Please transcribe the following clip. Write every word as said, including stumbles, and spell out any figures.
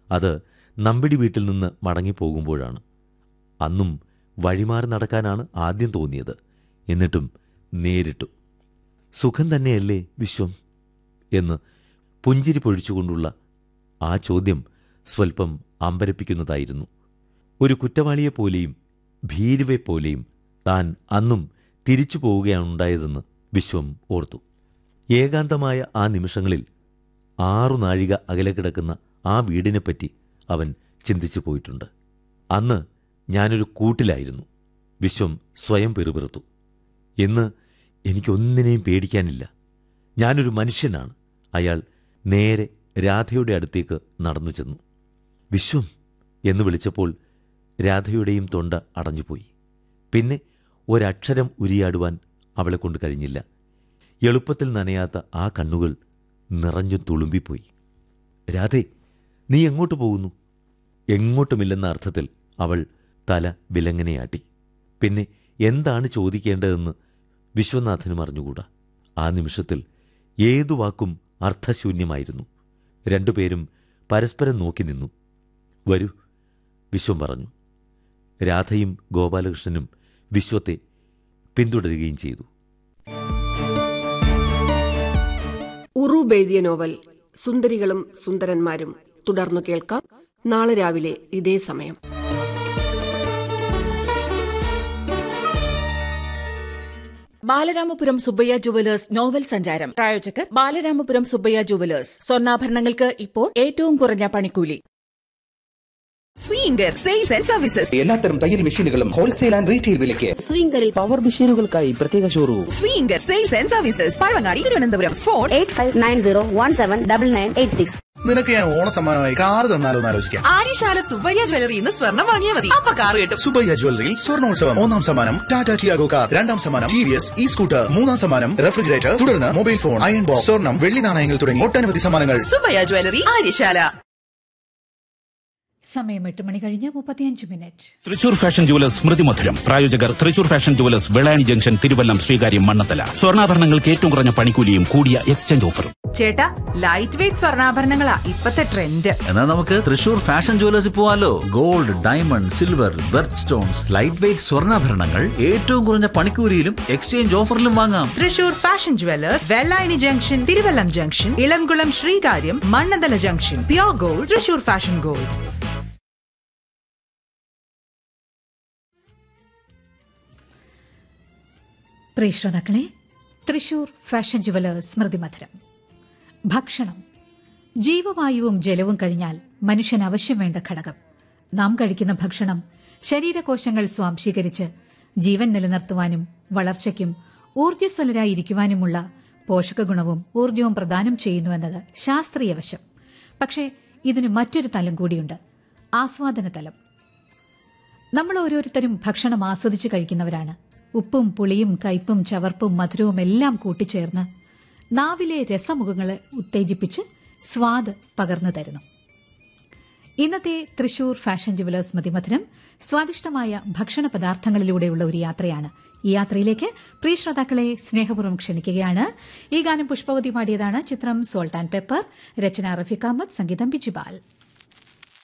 അത് നമ്പിടി വീട്ടിൽ നിന്ന് മടങ്ങിപ്പോകുമ്പോഴാണ്. അന്നും വഴിമാറി നടക്കാനാണ് ആദ്യം തോന്നിയത്. എന്നിട്ടും നേരിട്ടു. സുഖം തന്നെയല്ലേ വിശ്വം എന്ന് പുഞ്ചിരി പൊഴിച്ചുകൊണ്ടുള്ള ആ ചോദ്യം സ്വൽപ്പം അമ്പരപ്പിക്കുന്നതായിരുന്നു. ഒരു കുറ്റവാളിയെപ്പോലെയും ഭീരുവെപ്പോലെയും താൻ അന്നും തിരിച്ചു പോവുകയാണുണ്ടായതെന്ന് വിശ്വം ഓർത്തു. ഏകാന്തമായ ആ നിമിഷങ്ങളിൽ ആറു നാഴിക അകലെ കിടക്കുന്ന ആ വീടിനെപ്പറ്റി അവൻ ചിന്തിച്ചു പോയിട്ടുണ്ട്. അന്ന് ഞാനൊരു കൂട്ടിലായിരുന്നു. വിശ്വം സ്വയം പിറുപിറുത്തു. ഇന്ന് എനിക്കൊന്നിനെയും പേടിക്കാനില്ല. ഞാനൊരു മനുഷ്യനാണ്. അയാൾ നേരെ രാധയുടെ അടുത്തേക്ക് നടന്നു ചെന്നു. വിശ്വം എന്ന് വിളിച്ചപ്പോൾ രാധയുടെയും തൊണ്ട അടഞ്ഞുപോയി. പിന്നെ ഒരക്ഷരം ഉരിയാടുവാൻ അവളെ കൊണ്ട് കഴിഞ്ഞില്ല. എളുപ്പത്തിൽ നനയാത്ത ആ കണ്ണുകൾ നിറഞ്ഞു തുളുമ്പിപ്പോയി. രാധേ, നീ എങ്ങോട്ട് പോകുന്നു? എങ്ങോട്ടുമില്ലെന്ന അർത്ഥത്തിൽ അവൾ തല വിലങ്ങനെയാട്ടി. പിന്നെ എന്താണ് ചോദിക്കേണ്ടതെന്ന് വിശ്വനാഥനും അറിഞ്ഞുകൂടാ. ആ നിമിഷത്തിൽ ഏതു വാക്കും അർത്ഥശൂന്യമായിരുന്നു. രണ്ടുപേരും പരസ്പരം നോക്കി നിന്നു. വരൂ, വിശ്വം പറഞ്ഞു. രാധയും ഗോപാലകൃഷ്ണനും വിശ്വത്തെ പിന്തുടരുകയും ചെയ്തു. ഉറൂബ് എഴുതിയ നോവൽ സുന്ദരികളും സുന്ദരന്മാരും തുടർന്നു കേൾക്കാം നാളെ രാവിലെ ഇതേ സമയം. ബാലരാമപുരം സുബ്ബയ്യ ജുവലേഴ്സ് നോവൽ സഞ്ചാരം. പ്രായോജകർ ബാലരാമപുരം സുബ്ബയ്യ ജുവലേഴ്സ്. സ്വർണ്ണാഭരണങ്ങൾക്ക് ഇപ്പോൾ ഏറ്റവും കുറഞ്ഞ പണിക്കൂലി. Swinger sales and services. എല്ലാത്തരം തയ്യൽ മെഷീനുകളും ഹോൾസെയിൽ ആൻഡ് റീറ്റെയിൽ വിലയ്ക്ക്. സ്വിംഗറിൽ പവർ മെഷീനുകൾക്കായി പ്രത്യേക showroom. Swinger sales and services, Pazhavangadi, Thiruvananthapuram. Phone eight five nine zero one seven double nine eight six. നിനക്ക് ഞാൻ ഓണ സമ്മാനമായി കാർ തന്നാലോ എന്ന് ആലോചിക്കാം. ആര്യശാല സുബ്ബയ്യ ജ്വല്ലറി ഇന്ന് സ്വർണ്ണം വാങ്ങിയാൽ മതി, അപ്പൊ കാർ കിട്ടും. സുബ്ബയ്യ ജ്വല്ലറിയിൽ സ്വർണ്ണോത്സവം. ഒന്നാം സമ്മാനം ടാറ്റ ടിയാഗോ കാർ, രണ്ടാം സമ്മാനം T V S E scooter, മൂന്നാം സമ്മാനം റെഫ്രിജറേറ്റർ, തുടർന്ന് മൊബൈൽ ഫോൺ, അയൺ ബോക്സ്, സ്വർണ്ണം, വെള്ളി നാണയങ്ങൾ തുടങ്ങി ഒട്ടനവധി സമ്മാനങ്ങൾ. സുബ്ബയ്യ ജ്വല്ലറി, ആര്യശാല. സമയം എട്ട് മണി കഴിഞ്ഞ് മുപ്പത്തിയഞ്ച് മിനിറ്റ്. തൃശൂർ ഫാഷൻ ജുവലേഴ്സ് സ്മൃതി മധുരം. പ്രായോജകർ Thrissur fashion jewellers, Vellani junction, Thiruvallam, Sreekaryam, Mannathala. സ്വർണ്ണാഭരണങ്ങൾക്ക് ഏറ്റവും കുറഞ്ഞ പണിക്കൂലിയും കൂടിയ എക്സ്ചേഞ്ച് ഓഫറും. ചേട്ടാ, ലൈറ്റ് വെയിറ്റ് സ്വർണ്ണാഭരണങ്ങളാ ഇപ്പത്തെ ട്രെൻഡ്. എന്നാൽ നമുക്ക് തൃശൂർ ഫാഷൻ ജുവലേഴ്സിൽ പോവാലോ. Gold, diamond, silver, berth stones, light weight സ്വർണ്ണാഭരണങ്ങൾ ഏറ്റവും കുറഞ്ഞ പണിക്കൂലിയിലും എക്സ്ചേഞ്ച് ഓഫറിലും വാങ്ങാം. Thrissur fashion jewellers, Vellani junction, Thiruvallam junction, Elamkulam, Sreekaryam, Mannanthala junction. Pure gold, Thrissur fashion gold. പ്രിയ ശ്രോതാക്കളെ, തൃശൂർ ഫാഷൻ ജുവലേഴ്സ് സ്മൃതി മധുരം. ഭക്ഷണം ജീവവായുവും ജലവും കഴിഞ്ഞാൽ മനുഷ്യന് ആവശ്യം വേണ്ട ഘടകം. നാം കഴിക്കുന്ന ഭക്ഷണം ശരീരകോശങ്ങൾ സ്വാംശീകരിച്ച് ജീവൻ നിലനിർത്തുവാനും വളർച്ചയ്ക്കും ഊർജ്ജസ്വലരായിരിക്കുവാനുമുള്ള പോഷകഗുണവും ഊർജ്ജവും പ്രദാനം ചെയ്യുന്നുവെന്നത് ശാസ്ത്രീയ വശം. പക്ഷേ ഇതിന് മറ്റൊരു തലം കൂടിയുണ്ട്, ആസ്വാദന തലം. നമ്മൾ ഓരോരുത്തരും ഭക്ഷണം ആസ്വദിച്ച് കഴിക്കുന്നവരാണ്. ഉപ്പും പുളിയും കയ്പും ചവർപ്പും മധുരവും എല്ലാം കൂട്ടിച്ചേർന്ന് നാവിലെ രസമുഖങ്ങളെ ഉത്തേജിപ്പിച്ച് സ്വാദ് പകർന്നു തരുന്നു. ഇന്നത്തെ തൃശൂർ ഫാഷൻ ജുവലേഴ്സ് സ്മൃതിമധുരം സ്വാദിഷ്ടമായ ഭക്ഷണ പദാർത്ഥങ്ങളിലൂടെയുള്ള ഒരു യാത്രയാണ്. ഈ യാത്രയിലേക്ക് പ്രിയ ശ്രോതാക്കളെ സ്നേഹപൂർവ്വം ക്ഷണിക്കുകയാണ്. ഈ ഗാനം പുഷ്പവതി പാടിയതാണ്. ചിത്രം സോൾട്ട് ആൻഡ് പെപ്പർ. രചന റഫീഖ് അഹമ്മദ്, സംഗീതം ബിജുപാൽ.